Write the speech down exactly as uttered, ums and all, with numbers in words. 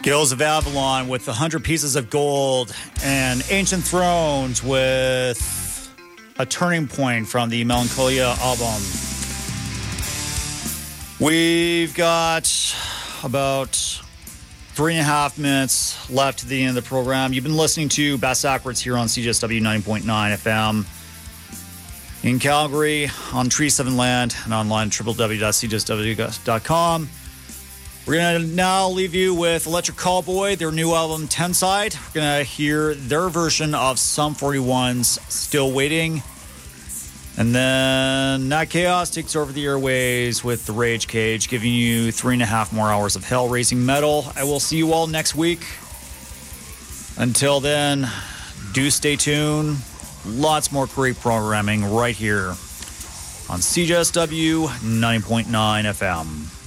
Hills of Avalon with one hundred Pieces of Gold, and Ancient Thrones with A Turning Point from the Melancholia album. We've got about three and a half minutes left to the end of the program. You've been listening to Bass Backwards here on C J S W ninety point nine F M in Calgary, on Tree seven Land, and online at w w w dot c j s w dot com. We're going to now leave you with Electric Callboy, their new album, Tenside. We're going to hear their version of Sum forty-one's Still Waiting. And then Nat Chaos takes over the airways with The Rage Cage, giving you three and a half more hours of hell-raising metal. I will see you all next week. Until then, do stay tuned. Lots more great programming right here on C J S W ninety point nine F M.